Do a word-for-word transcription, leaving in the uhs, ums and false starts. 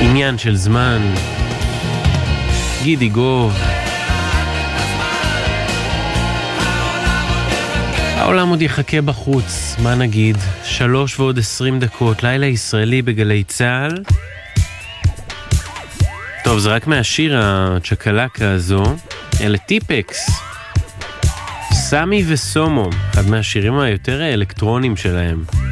עניין של זמן. גידי גוב. העולם עוד יחכה בחוץ, מה נגיד? שלוש ועוד עשרים דקות, לילה ישראלי בגלי צהל. טוב, זה רק מהשיר הצ'קלקה הזו. אלה טיפקס. סמי וסומו, אחד מהשירים היותר אלקטרונים שלהם.